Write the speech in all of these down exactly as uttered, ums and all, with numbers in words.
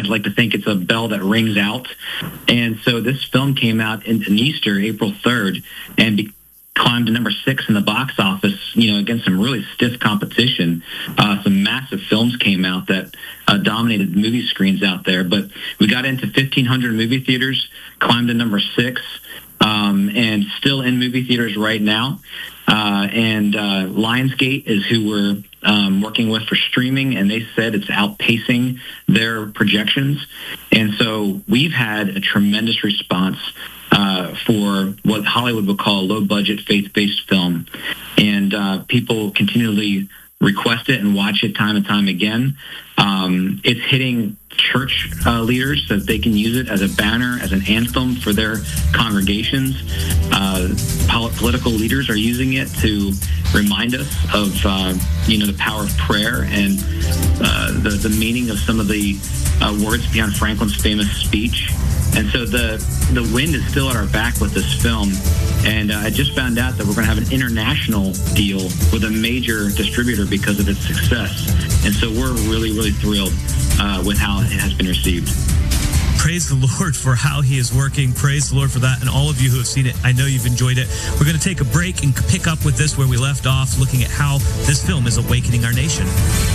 I'd like to think it's a bell that rings out. And so this film came out in, in Easter, April third, and be, climbed to number six in the box office, you know, against some really stiff competition. Uh, some massive films came out that uh, dominated movie screens out there. But we got into fifteen hundred movie theaters, climbed to number six, um, and still in movie theaters right now. Uh, and uh, Lionsgate is who we're um, working with for streaming, and they said it's outpacing their projections. And so we've had a tremendous response uh, for what Hollywood would call a low-budget, faith-based film. And uh, people continually request it and watch it time and time again. Um, it's hitting church uh, leaders so that they can use it as a banner, as an anthem for their congregations. Uh, pol- political leaders are using it to remind us of, uh, you know, the power of prayer and uh, the, the meaning of some of the uh, words behind Franklin's famous speech. And so the the wind is still at our back with this film. And uh, I just found out that we're going to have an international deal with a major distributor because of its success. And so we're really, really thrilled uh, with how it has been received. Praise the Lord for how he is working. Praise the Lord for that. And all of you who have seen it, I know you've enjoyed it. We're going to take a break and pick up with this where we left off, looking at how this film is awakening our nation.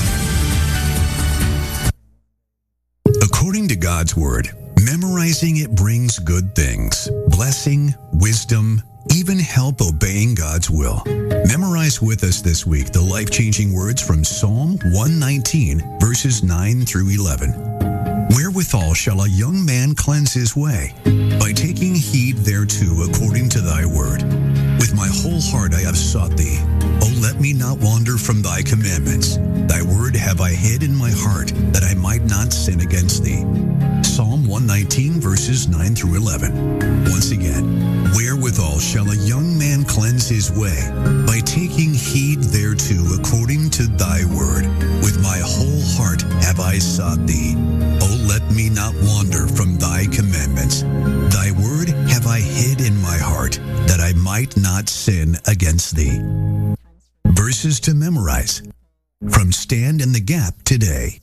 According to God's Word, memorizing it brings good things, blessing, wisdom, even help obeying God's will. Memorize with us this week the life-changing words from Psalm one nineteen, verses nine through eleven. Wherewithal shall a young man cleanse his way? By taking heed thereto according to thy word. With my whole heart I have sought thee. O let me not wander from thy commandments. Thy word have I hid in my heart, that I might not sin against thee. Psalm one nineteen, verses nine through eleven. Once again, wherewithal shall a young man cleanse his way? By taking heed thereto according to thy word. With my whole heart have I sought thee. O let me not wander from thy commandments. Thy word have I hid in my heart, that I might not sin against thee. Verses to memorize from Stand in the Gap today.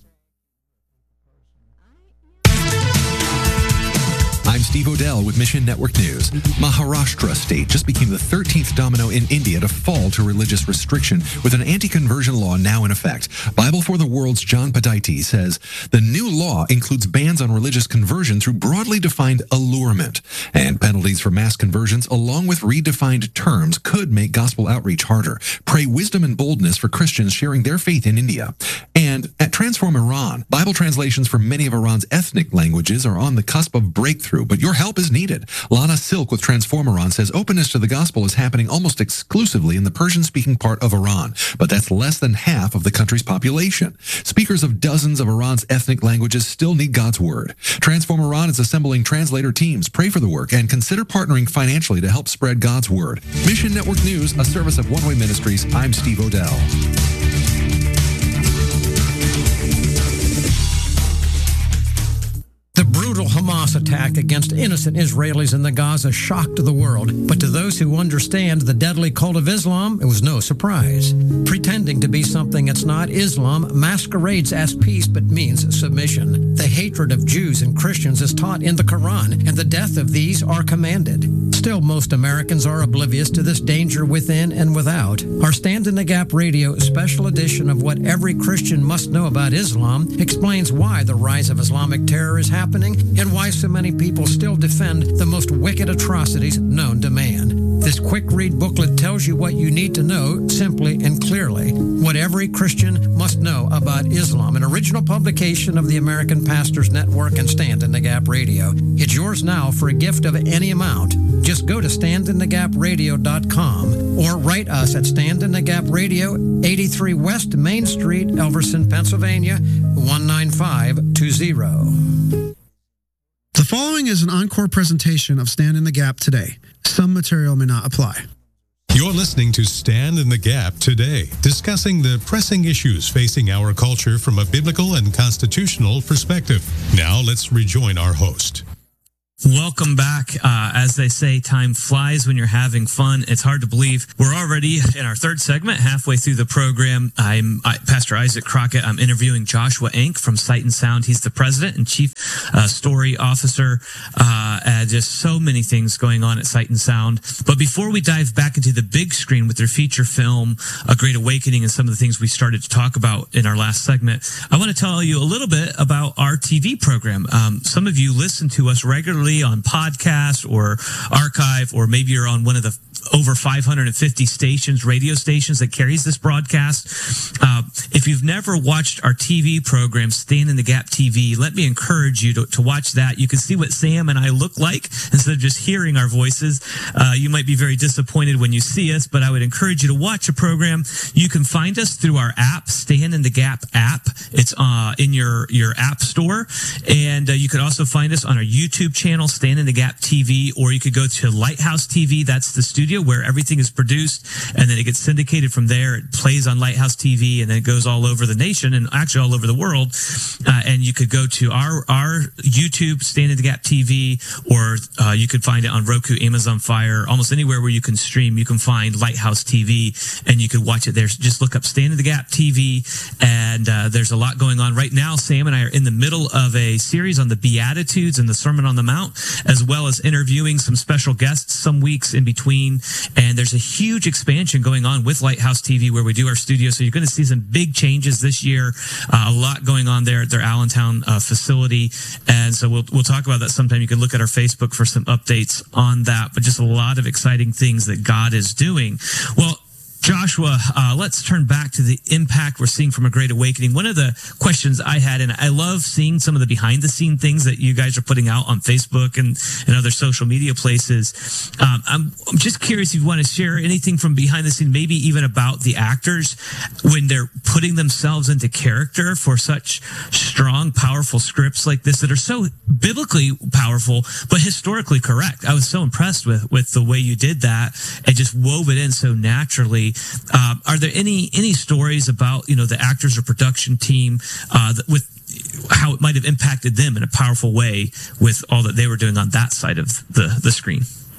I'm Steve Odell with Mission Network News. Maharashtra state just became the thirteenth domino in India to fall to religious restriction with an anti-conversion law now in effect. Bible for the World's John Padaiti says the new law includes bans on religious conversion through broadly defined allurement, and penalties for mass conversions along with redefined terms could make gospel outreach harder. Pray wisdom and boldness for Christians sharing their faith in India. And at Transform Iran, Bible translations for many of Iran's ethnic languages are on the cusp of breakthrough, but your help is needed. Lana Silk with Transform Iran says openness to the gospel is happening almost exclusively in the Persian-speaking part of Iran, but that's less than half of the country's population. Speakers of dozens of Iran's ethnic languages still need God's word. Transform Iran is assembling translator teams. Pray for the work and consider partnering financially to help spread God's word. Mission Network News, a service of One Way Ministries. I'm Steve Odell. The brutal Hamas attack against innocent Israelis in the Gaza shocked the world, but to those who understand the deadly cult of Islam, it was no surprise. Pretending to be something it's not, Islam masquerades as peace but means submission. The hatred of Jews and Christians is taught in the Quran, and the death of these are commanded. Still, most Americans are oblivious to this danger within and without. Our Stand in the Gap Radio special edition of What Every Christian Must Know About Islam explains why the rise of Islamic terror is happening and why so many people still defend the most wicked atrocities known to man. This quick read booklet tells you what you need to know simply and clearly. What Every Christian Must Know About Islam, an original publication of the American Pastors Network and Stand in the Gap Radio. It's yours now for a gift of any amount. Just go to stand in the gap radio dot com or write us at Stand in the Gap Radio, eighty-three West Main Street, Elverson, Pennsylvania, one nine five two zero. The following is an encore presentation of Stand in the Gap today. Some material may not apply. You're listening to Stand in the Gap today, discussing the pressing issues facing our culture from a biblical and constitutional perspective. Now let's rejoin our host. Welcome back. Uh, as they say, time flies when you're having fun. It's hard to believe we're already in our third segment, halfway through the program. I'm I, Pastor Isaac Crockett. I'm interviewing Joshua Enck from Sight and Sound. He's the president and chief uh, story officer. Uh, and just so many things going on at Sight and Sound. But before we dive back into the big screen with their feature film, A Great Awakening, and some of the things we started to talk about in our last segment, I want to tell you a little bit about our T V program. Um, some of you listen to us regularly on podcast or archive, or maybe you're on one of the over five hundred fifty stations, radio stations that carries this broadcast. Uh, if you've never watched our T V program, Stand in the Gap T V, let me encourage you to, to watch that. You can see what Sam and I look like instead of just hearing our voices. Uh, you might be very disappointed when you see us, but I would encourage you to watch a program. You can find us through our app, Stand in the Gap app. It's uh, in your, your app store. And uh, you could also find us on our YouTube channel, Stand in the Gap T V, or you could go to Lighthouse T V. That's the studio where everything is produced, and then it gets syndicated from there. It plays on Lighthouse T V, and then it goes all over the nation and actually all over the world. Uh, and you could go to our our YouTube, Stand in the Gap T V, or uh, you could find it on Roku, Amazon Fire, almost anywhere where you can stream. You can find Lighthouse T V, and you could watch it there. Just look up Stand in the Gap T V, and uh, there's a lot going on right now. Sam and I are in the middle of a series on the Beatitudes and the Sermon on the Mount, as well as interviewing some special guests some weeks in between. And there's a huge expansion going on with Lighthouse T V where we do our studio. So you're going to see some big changes this year. Uh, a lot going on there at their Allentown uh, facility. And so we'll we'll talk about that sometime. You can look at our Facebook for some updates on that. But just a lot of exciting things that God is doing. Well, Joshua, uh, let's turn back to the impact we're seeing from A Great Awakening. One of the questions I had, and I love seeing some of the behind-the-scene things that you guys are putting out on Facebook and, and other social media places. Um, I'm, I'm just curious if you want to share anything from behind the scene, maybe even about the actors when they're putting themselves into character for such strong, powerful scripts like this that are so biblically powerful, but historically correct. I was so impressed with, with the way you did that and just wove it in so naturally. Um, are there any any stories about, you know, the actors or production team uh, that, with how it might have impacted them in a powerful way with all that they were doing on that side of the, the screen?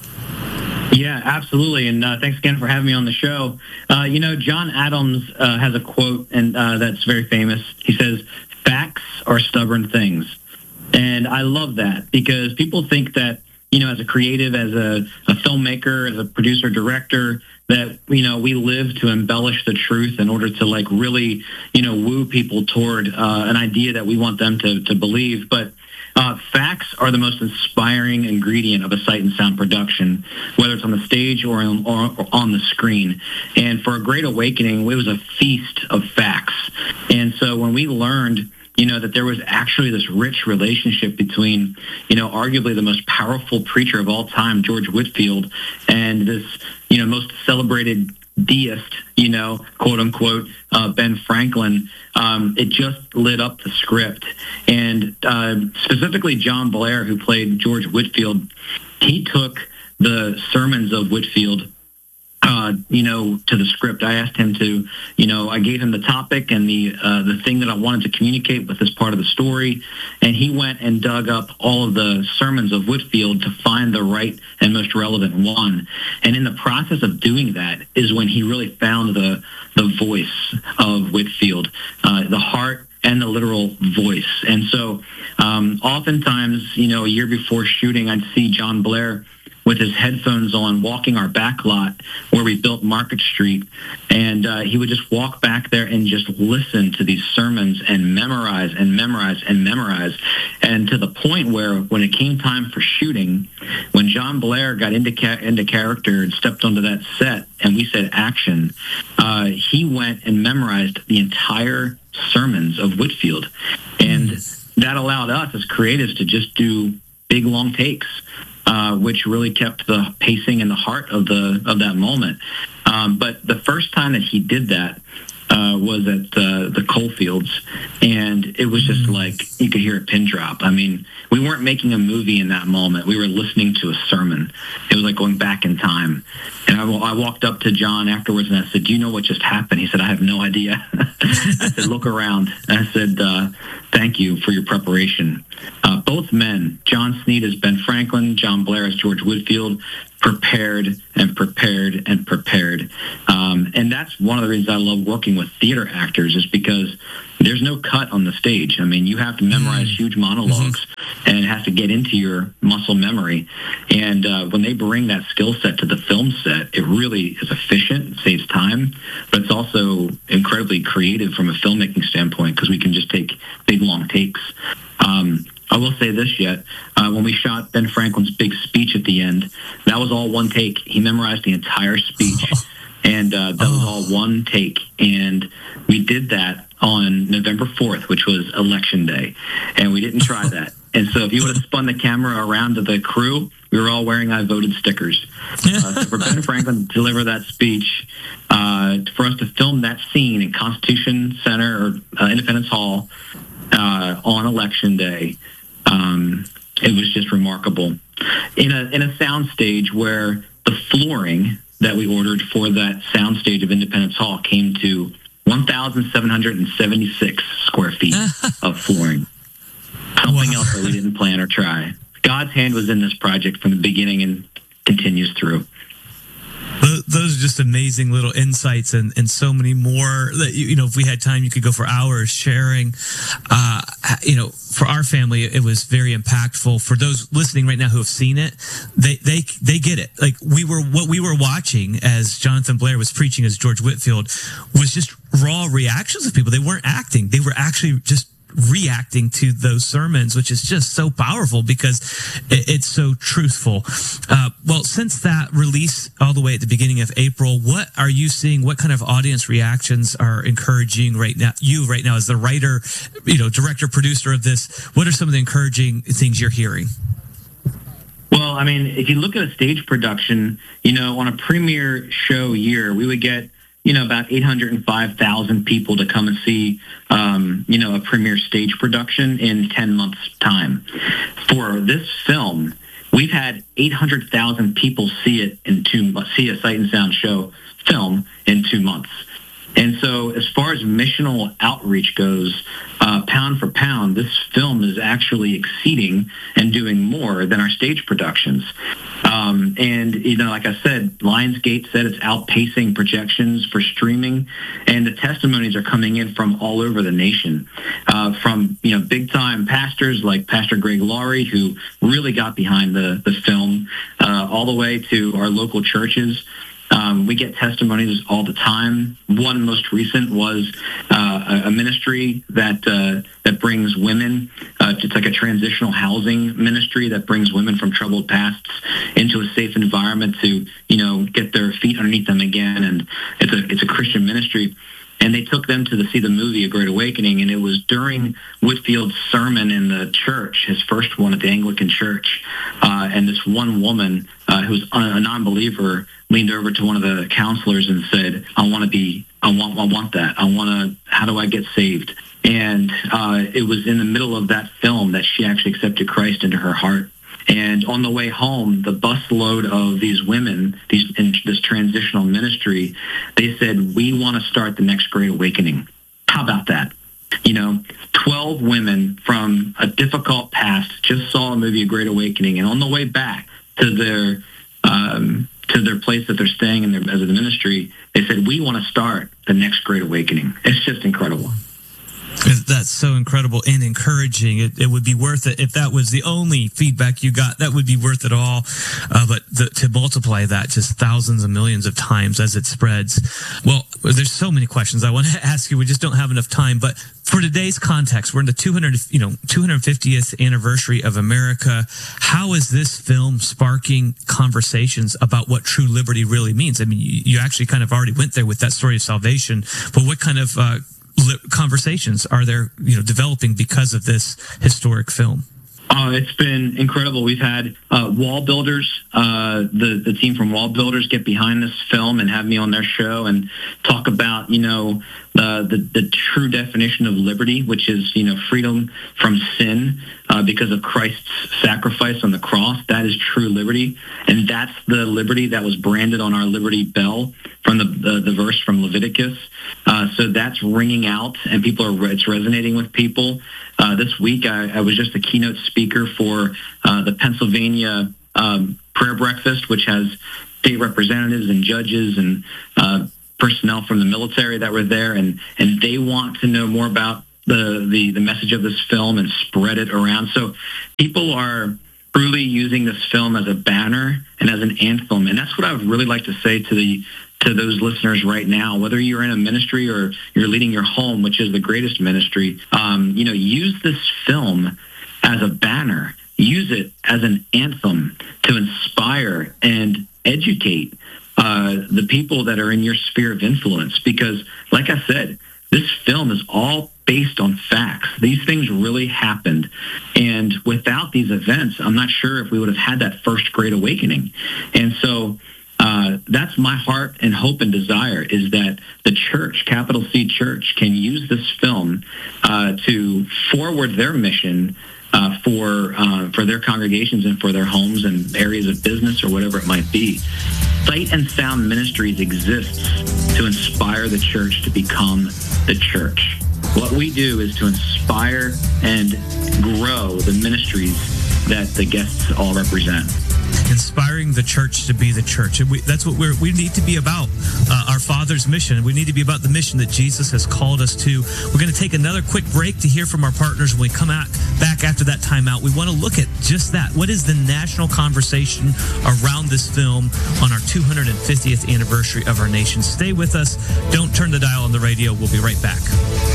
Yeah, absolutely. And uh, thanks again for having me on the show. Uh, you know, John Adams uh, has a quote, and uh, that's very famous. He says, "Facts are stubborn things." And I love that because people think that, you know, as a creative, as a, a filmmaker, as a producer, director, that, you know, we live to embellish the truth in order to, like, really, you know, woo people toward uh, an idea that we want them to, to believe. But uh, facts are the most inspiring ingredient of a Sight and Sound production, whether it's on the stage or on, or, or on the screen. And for A Great Awakening, it was a feast of facts. And so when we learned, you know, that there was actually this rich relationship between, you know, arguably the most powerful preacher of all time, George Whitefield, and this, you know, most celebrated deist, you know, quote unquote, uh, Ben Franklin, um, it just lit up the script. And uh, specifically John Blair, who played George Whitefield, he took the sermons of Whitefield Uh, you know, to the script. I asked him to, you know, I gave him the topic and the uh, the thing that I wanted to communicate with this part of the story, and he went and dug up all of the sermons of Whitefield to find the right and most relevant one. And in the process of doing that is when he really found the the voice of Whitefield, uh, the heart and the literal voice. And so um, oftentimes, you know, a year before shooting, I'd see John Blair with his headphones on, walking our back lot where we built Market Street. And uh, he would just walk back there and just listen to these sermons and memorize and memorize and memorize. And to the point where when it came time for shooting, when John Blair got into, ca- into character and stepped onto that set and we said action, uh, he went and memorized the entire sermons of Whitefield. And that allowed us as creatives to just do big, long takes. Uh, which really kept the pacing and the heart of the of that moment. Um, but the first time that he did that, uh, was at uh, the coal fields, and it was just like you could hear a pin drop. I mean, we weren't making a movie in that moment. We were listening to a sermon. It was like going back in time. And I, I walked up to John afterwards and I said, "Do you know what just happened?" He said, "I have no idea." I said, "Look around." And I said, uh, "Thank you for your preparation." Uh, both men, John Sneed as Ben Franklin, John Blair as George Whitefield, prepared and prepared and prepared. Um, and that's one of the reasons I love working with theater actors, is because there's no cut on the stage. I mean, you have to memorize huge monologues, and it has to get into your muscle memory. And uh, when they bring that skill set to the film set, it really is efficient, saves time, but it's also incredibly creative from a filmmaking standpoint, because we can just take big, long takes. Um, I will say this yet. Uh, when we shot Ben Franklin's big speech at the end, that was all one take. He memorized the entire speech, and uh, that was all one take. And we did that on November fourth, which was Election Day, and we didn't try that. And so if you would have spun the camera around to the crew, we were all wearing I voted stickers. Uh, so for Ben Franklin to deliver that speech, uh, for us to film that scene in Constitution Center or uh, Independence Hall uh, on Election Day, um, it was just remarkable. In a in a sound stage where the flooring that we ordered for that sound stage of Independence Hall came to one thousand seven hundred seventy-six square feet of flooring. Something wow. else that we didn't plan or try. God's hand was in this project from the beginning and continues through. Those are just amazing little insights, and, and so many more that, you, you know, if we had time, you could go for hours sharing. Uh, you know, for our family, it was very impactful. For those listening right now who have seen it, they, they, they get it. Like we were, what we were watching as Jonathan Blair was preaching as George Whitefield was just raw reactions of people. They weren't acting. They were actually just reacting to those sermons, which is just so powerful because it, it's so truthful. Uh, well, since that release all the way at the beginning of April, what are you seeing? What kind of audience reactions are encouraging right now? You right now as the writer, you know, director, producer of this, what are some of the encouraging things you're hearing? Well, I mean, if you look at a stage production, you know, on a premiere show year, we would get you know, about eight hundred five thousand people to come and see, um, you know, a premiere stage production in ten months' time. For this film, we've had eight hundred thousand people see it in two months, see a Sight and Sound show film in two months. And so as far as missional outreach goes, uh, pound for pound, this film is actually exceeding and doing more than our stage productions. Um, and, you know, like I said, Lionsgate said it's outpacing projections for streaming, and the testimonies are coming in from all over the nation, uh, from, you know, big-time pastors like Pastor Greg Laurie, who really got behind the, the film, uh, all the way to our local churches. Um, we get testimonies all the time. One most recent was uh, a ministry that uh, that brings women. Uh, it's like a transitional housing ministry that brings women from troubled pasts into a safe environment to, you know, get their feet underneath them again. And it's a it's a Christian ministry. And they took them to the, see the movie A Great Awakening, and it was during Whitefield's sermon in the church, his first one at the Anglican Church, uh, and this one woman uh, who was a non-believer leaned over to one of the counselors and said, "I want to be, I want, I want that. I want to. How do I get saved?" And uh, it was in the middle of that film that she actually accepted Christ into her heart. And on the way home, the busload of these women, these in this transitional ministry, they said, "We want to start the next Great Awakening." How about that? You know, twelve women from a difficult past just saw a movie, A Great Awakening, and on the way back to their um, to their place that they're staying in their, as a ministry, they said, "We want to start the next Great Awakening." It's just incredible. That's so incredible and encouraging. It, it would be worth it if that was the only feedback you got. That would be worth it all. Uh, but the, to multiply that just thousands and millions of times as it spreads. Well, there's so many questions I want to ask you. We just don't have enough time. But for today's context, we're in the two hundred, you know, two hundred fiftieth anniversary of America. How is this film sparking conversations about what true liberty really means? I mean, you, you actually kind of already went there with that story of salvation. But what kind of uh, conversations are there, you know, developing because of this historic film? Oh, it's been incredible. We've had uh, Wall Builders, uh, the, the team from Wall Builders get behind this film and have me on their show and talk about, you know, uh, the the true definition of liberty, which is, you know, freedom from sin uh, because of Christ's sacrifice on the cross. That is true liberty, and that's the liberty that was branded on our Liberty Bell from the the, the verse from Leviticus. Uh, so that's ringing out, and people are it's resonating with people. Uh, this week, I, I was just a keynote speaker for uh, the Pennsylvania um, prayer breakfast, which has state representatives and judges and uh, personnel from the military that were there, and, and they want to know more about the, the, the message of this film and spread it around. So people are truly using this film as a banner and as an anthem, and that's what I would really like to say to the to those listeners right now, whether you're in a ministry or you're leading your home, which is the greatest ministry. Um, you know, use this film as a banner. Use it as an anthem to inspire and educate uh, the people that are in your sphere of influence. Because, like I said, this film is all based on facts. These things really happened. And without these events, I'm not sure if we would have had that first Great Awakening. And so uh, that's my heart and hope and desire, is that the church, capital C Church, can use this film uh, to forward their mission Uh, for uh, for their congregations and for their homes and areas of business or whatever it might be. Sight and Sound Ministries exists to inspire the church to become the church. What we do is to inspire and grow the ministries that the guests all represent. Inspiring the church to be the church. And we, that's what we're, we need to be about, uh, our Father's mission. We need to be about the mission that Jesus has called us to. We're going to take another quick break to hear from our partners. When we come out, back after that timeout, we want to look at just that. What is the national conversation around this film on our two hundred fiftieth anniversary of our nation? Stay with us. Don't turn the dial on the radio. We'll be right back.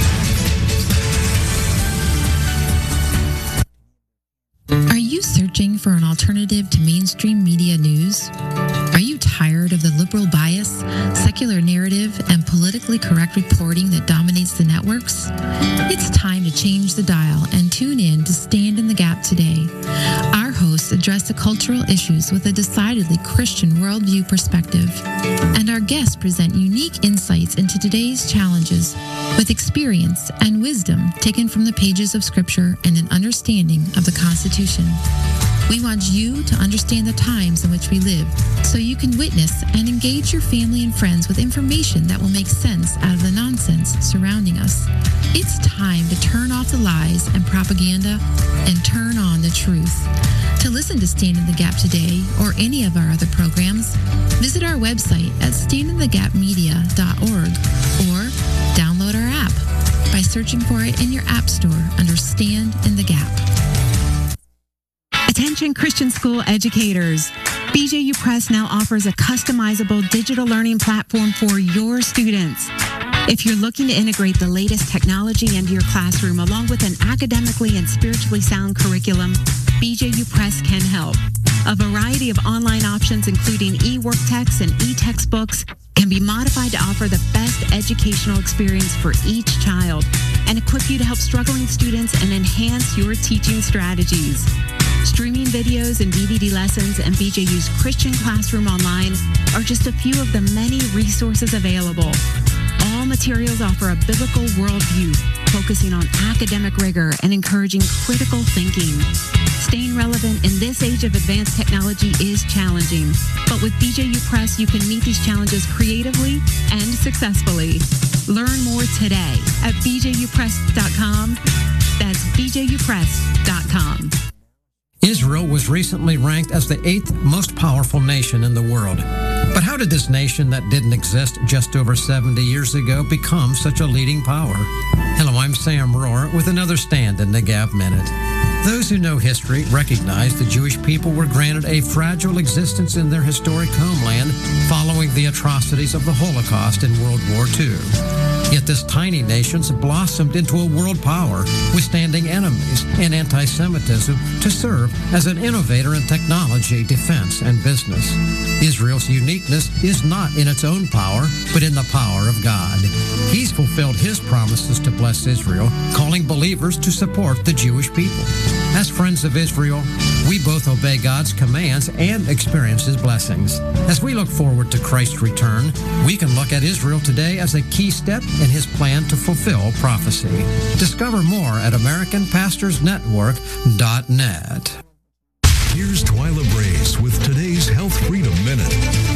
Are you searching for an alternative to mainstream media news? Are you tired of the liberal bias, secular narrative, and politically correct reporting that dominates the networks? It's time to change the dial and tune in to Stand in the Gap today. Our hosts address the cultural issues with a decidedly Christian worldview perspective, and our guests present unique insights into today's challenges with experience and wisdom taken from the pages of Scripture and an understanding of the Constitution. We want you to understand the times in which we live so you can witness and engage your family and friends with information that will make sense out of the nonsense surrounding us. It's time to turn off the lies and propaganda and turn on the truth. To listen to Stand in the Gap today or any of our other programs, visit our website at stand in the gap media dot org or download our app by searching for it in your app store under Stand in the Gap. Attention Christian school educators. B J U Press now offers a customizable digital learning platform for your students. If you're looking to integrate the latest technology into your classroom along with an academically and spiritually sound curriculum, B J U Press can help. A variety of online options, including e-work texts and e-textbooks, can be modified to offer the best educational experience for each child and equip you to help struggling students and enhance your teaching strategies. Streaming videos and D V D lessons and B J U's Christian Classroom Online are just a few of the many resources available. All materials offer a biblical worldview, focusing on academic rigor and encouraging critical thinking. Staying relevant in this age of advanced technology is challenging, but with B J U Press, you can meet these challenges creatively and successfully. Learn more today at b j u press dot com. That's b j u press dot com. Israel was recently ranked as the eighth most powerful nation in the world. But how did this nation that didn't exist just over seventy years ago become such a leading power? Hello, I'm Sam Rohr with another Stand in the Gap Minute. Those who know history recognize the Jewish people were granted a fragile existence in their historic homeland following the atrocities of the Holocaust in World War Two. Yet this tiny nation's blossomed into a world power, withstanding enemies and anti-Semitism to serve as an innovator in technology, defense, and business. Israel's uniqueness is not in its own power, but in the power of God. He's fulfilled his promises to bless Israel, calling believers to support the Jewish people. As friends of Israel, We both obey God's commands and experience His blessings. As we look forward to Christ's return, we can look at Israel today as a key step in His plan to fulfill prophecy. Discover more at American Pastors Network dot net. Here's Twyla Brace with today's Health Freedom Minute.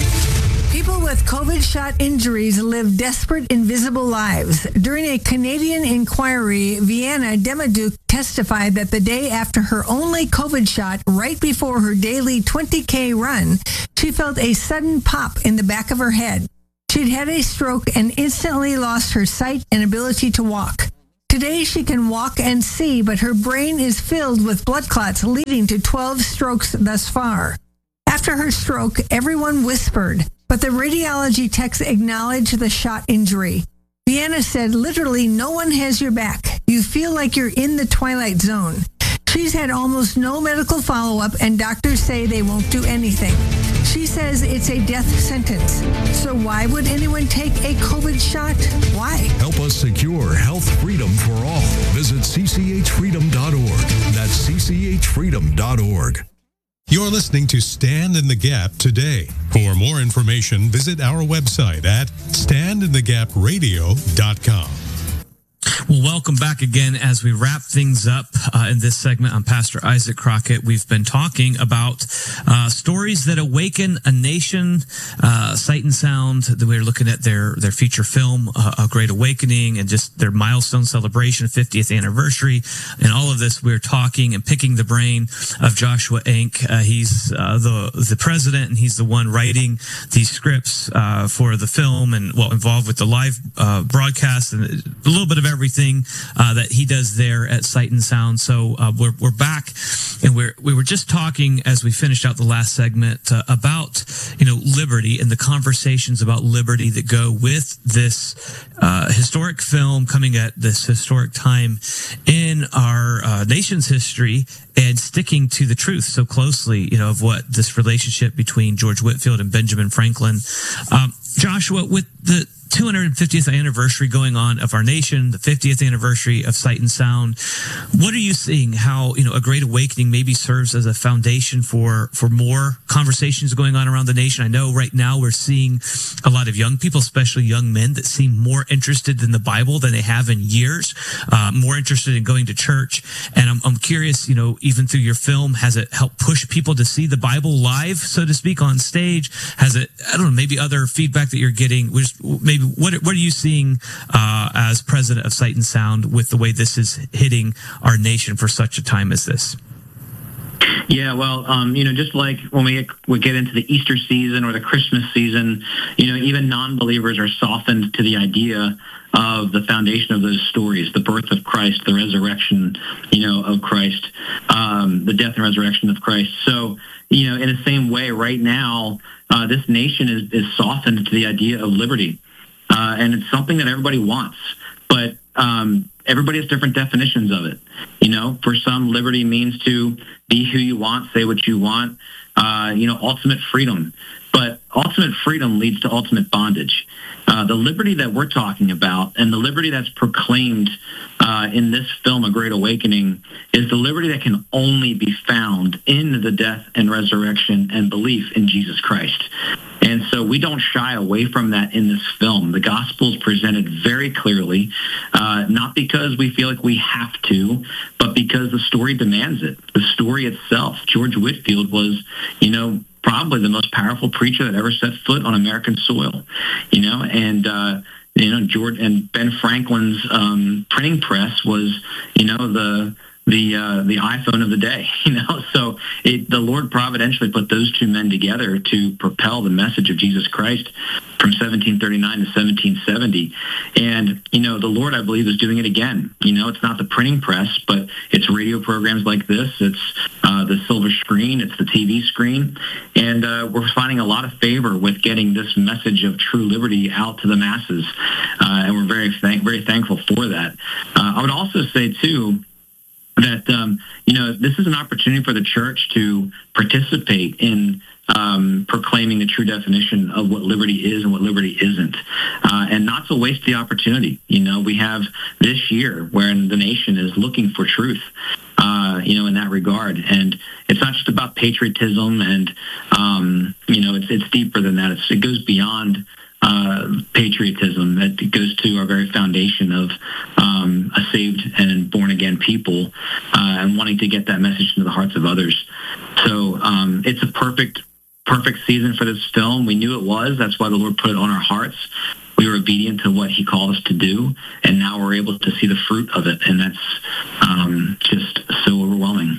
People with COVID shot injuries live desperate, invisible lives. During a Canadian inquiry, Vienna Demaduc testified that the day after her only COVID shot, right before her daily twenty K run, she felt a sudden pop in the back of her head. She'd had a stroke and instantly lost her sight and ability to walk. Today she can walk and see, but her brain is filled with blood clots leading to twelve strokes thus far. After her stroke, everyone whispered, but the radiology techs acknowledged the shot injury. Vienna said, literally, no one has your back. You feel like you're in the twilight zone. She's had almost no medical follow-up, and doctors say they won't do anything. She says it's a death sentence. So why would anyone take a COVID shot? Why? Help us secure health freedom for all. Visit c c h freedom dot org. That's c c h freedom dot org. You're listening to Stand in the Gap today. For more information, visit our website at stand in the gap radio dot com. Well, welcome back again as we wrap things up uh, in this segment. I'm Pastor Isaac Crockett. We've been talking about uh, stories that awaken a nation, uh, Sight and Sound. We're looking at their, their feature film, uh, A Great Awakening, and just their milestone celebration, fiftieth anniversary. And all of this, we're talking and picking the brain of Joshua Enck. Uh, he's uh, the the president, and he's the one writing these scripts uh, for the film and, well, involved with the live uh, broadcast and a little bit of everything uh, that he does there at Sight and Sound. So uh, we're we're back, and we're we were just talking as we finished out the last segment uh, about you know liberty and the conversations about liberty that go with this uh, historic film coming at this historic time in our uh, nation's history, and sticking to the truth so closely, you know, of what this relationship between George Whitefield and Benjamin Franklin. Um, Joshua, with the two hundred fiftieth anniversary going on of our nation, the fiftieth anniversary of Sight and Sound, what are you seeing how, you know, A Great Awakening maybe serves as a foundation for, for more conversations going on around the nation? I know right now we're seeing a lot of young people, especially young men, that seem more interested in the Bible than they have in years, uh, more interested in going to church. And I'm, I'm curious, you know, even through your film, has it helped push people to see the Bible live, so to speak, on stage? Has it, I don't know, maybe other feedback that you're getting, which maybe what what are you seeing uh, as president of Sight and Sound with the way this is hitting our nation for such a time as this? Yeah, well, um, you know, just like when we get, we get into the Easter season or the Christmas season, you know, even non-believers are softened to the idea of the foundation of those stories, the birth of Christ, the resurrection, you know, of Christ, um, the death and resurrection of Christ. So, you know, in the same way, right now, uh, this nation is, is softened to the idea of liberty. Uh, and it's something that everybody wants, but um, everybody has different definitions of it. You know, for some, liberty means to be who you want, say what you want, uh, you know, ultimate freedom. But ultimate freedom leads to ultimate bondage. Uh, the liberty that we're talking about and the liberty that's proclaimed uh, in this film, A Great Awakening, is the liberty that can only be found in the death and resurrection and belief in Jesus Christ. And so we don't shy away from that in this film. The gospel is presented very clearly, uh, not because we feel like we have to, but because the story demands it. The story itself. George Whitefield was, you know, probably the most powerful preacher that ever set foot on American soil, you know, and, uh, you know, George and Ben Franklin's um, printing press was, you know, the the uh, the iPhone of the day, you know. So it, the Lord providentially put those two men together to propel the message of Jesus Christ from seventeen thirty-nine to seventeen seventy. And, you know, the Lord, I believe, is doing it again. You know, it's not the printing press, but it's radio programs like this. It's uh, the silver screen. It's the T V screen. And uh, we're finding a lot of favor with getting this message of true liberty out to the masses. Uh, and we're very, thank- very thankful for that. Uh, I would also say, too, that, um, you know, this is an opportunity for the church to participate in um, proclaiming the true definition of what liberty is and what liberty isn't, uh, and not to waste the opportunity. You know, we have this year where the nation is looking for truth, uh, you know, in that regard. And it's not just about patriotism and, um, you know, it's, it's deeper than that. It's, it goes beyond uh, patriotism. It goes to our very foundation of um, a saved and born-again people uh, and wanting to get that message into the hearts of others. So um, it's a perfect perfect season for this film. We knew it was. That's why the Lord put it on our hearts. We were obedient to what he called us to do, and now we're able to see the fruit of it, and that's um, just so overwhelming.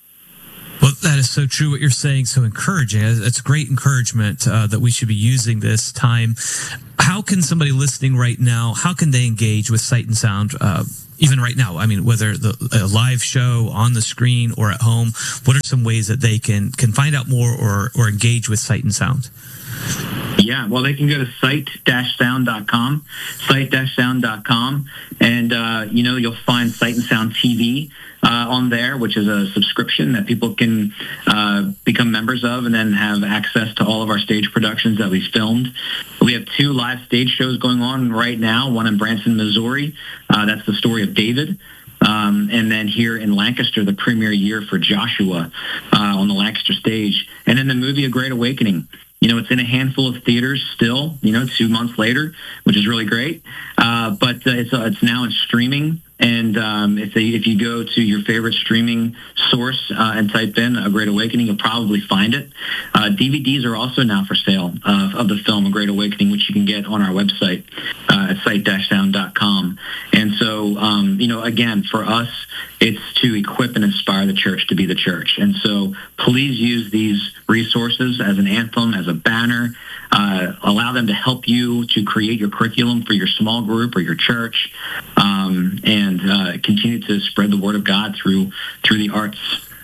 Well, that is so true what you're saying, so encouraging. It's great encouragement uh, that we should be using this time. How can somebody listening right now, how can they engage with Sight and Sound uh, even right now? I mean, whether the a live show on the screen or at home, what are some ways that they can, can find out more or, or engage with Sight and Sound? Yeah, well, they can go to sight dash sound dot com, sight dash sound dot com, and, uh, you know, you'll find Sight and Sound T V uh, on there, which is a subscription that people can uh, become members of and then have access to all of our stage productions that we filmed. We have two live stage shows going on right now, one in Branson, Missouri. Uh, that's the story of David. Um, and then here in Lancaster, the premiere year for Joshua uh, on the Lancaster stage. And then the movie A Great Awakening. You know, it's in a handful of theaters still, you know, two months later, which is really great. Uh, but uh, it's uh, it's now in streaming. And um, if they, if you go to your favorite streaming source uh, and type in A Great Awakening, you'll probably find it. Uh, D V Ds are also now for sale uh, of the film A Great Awakening, which you can get on our website uh, at sight dash sound dot com. And so, um, you know, again, for us, it's to equip and inspire the church to be the church. And so please use these resources as an anthem, as a banner. Uh, allow them to help you to create your curriculum for your small group or your church, um, and uh, continue to spread the word of God through through the arts.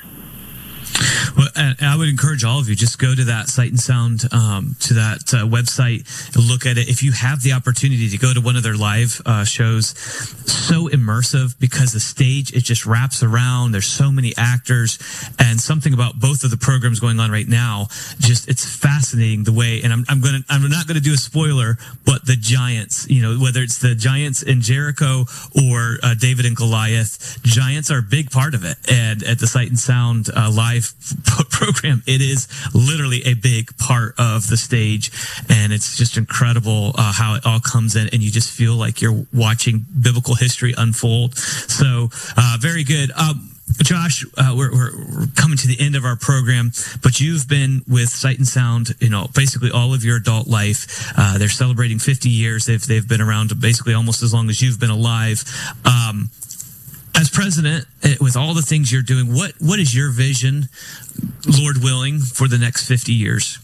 Well, and I would encourage all of you, just go to that Sight and Sound, um, to that uh, website, look at it. If you have the opportunity to go to one of their live uh, shows, so immersive because the stage, it just wraps around. There's so many actors, and something about both of the programs going on right now, just it's fascinating the way, and I'm, I'm going to, I'm not going to do a spoiler, but the giants, you know, whether it's the giants in Jericho or uh, David and Goliath, giants are a big part of it. And at the Sight and Sound uh, live program, it is literally a big part of the stage, and it's just incredible uh, how it all comes in, and you just feel like you're watching biblical history unfold. So uh, very good. Um, Josh, uh, we're, we're, we're coming to the end of our program, but you've been with Sight and Sound, you know, basically all of your adult life. Uh, they're celebrating fifty years. They've they've been around basically almost as long as you've been alive. Um, As president, with all the things you're doing, what what is your vision, Lord willing, for the next fifty years?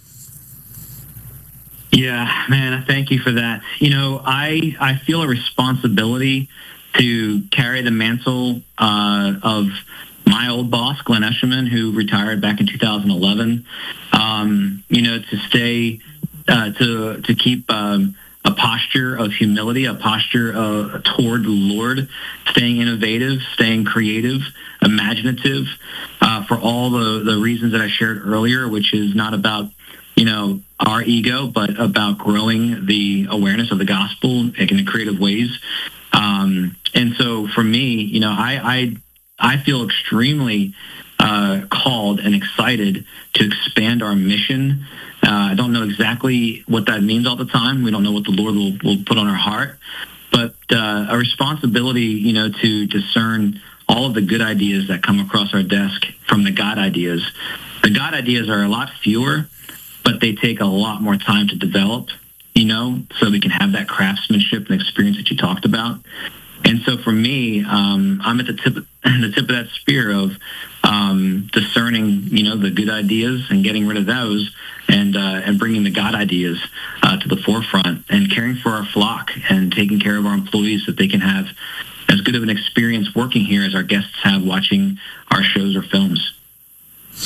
Yeah, man, thank you for that. You know, I I feel a responsibility to carry the mantle uh, of my old boss, Glenn Eshelman, who retired back in two thousand eleven. Um, you know, to stay, uh, to to keep um, a posture of humility, a posture uh, toward the Lord, staying innovative, staying creative, imaginative, uh, for all the, the reasons that I shared earlier, which is not about, you know, our ego, but about growing the awareness of the gospel in creative ways. Um, and so for me, you know, I I, I feel extremely uh, called and excited to expand our mission. Uh, I don't know exactly what that means all the time. We don't know what the Lord will, will put on our heart, but uh, a responsibility, you know, to discern all of the good ideas that come across our desk from the God ideas. The God ideas are a lot fewer, but they take a lot more time to develop, you know, so we can have that craftsmanship and experience that you talked about. And so for me, um, I'm at the tip, the tip of that spear of um, discerning, you know, the good ideas and getting rid of those, and uh, and bringing the God ideas uh, to the forefront, and caring for our flock and taking care of our employees so that they can have as good of an experience working here as our guests have watching our shows or films. Well,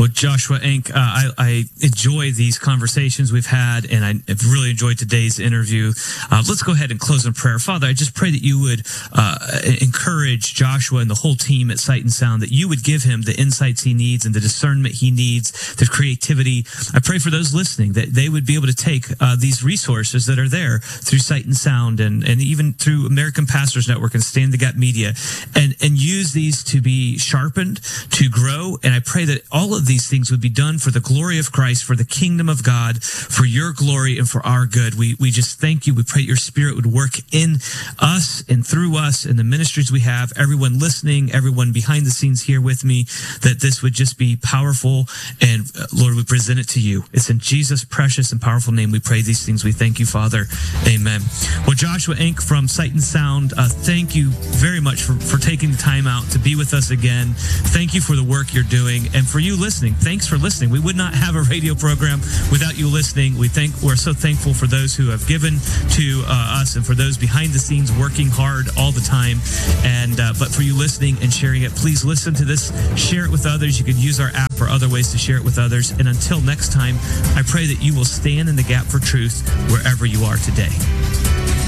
Well, Joshua Enck, uh, I, I enjoy these conversations we've had, and I have really enjoyed today's interview. Uh, let's go ahead and close in prayer. Father, I just pray that you would uh, encourage Joshua and the whole team at Sight and Sound, that you would give him the insights he needs and the discernment he needs, the creativity. I pray for those listening that they would be able to take uh, these resources that are there through Sight and Sound and, and even through American Pastors Network and Stand the Gap Media and, and use these to be sharpened, to grow. And I pray that all of these things would be done for the glory of Christ, for the kingdom of God, for your glory and for our good. We we just thank you. We pray your Spirit would work in us and through us in the ministries we have, everyone listening, everyone behind the scenes here with me, that this would just be powerful. And uh, Lord, we present it to you. It's in Jesus' precious and powerful name we pray these things. We thank you, Father. Amen. Well, Joshua Enck from Sight and Sound, uh, thank you very much for, for taking the time out to be with us again. Thank you for the work you're doing. And for you listening, thanks for listening. We would not have a radio program without you listening. We thank, we're so thankful for those who have given to uh, us and for those behind the scenes working hard all the time. And uh, but for you listening and sharing it, please listen to this, share it with others. You could use our app or other ways to share it with others. And until next time, I pray that you will stand in the gap for truth wherever you are today.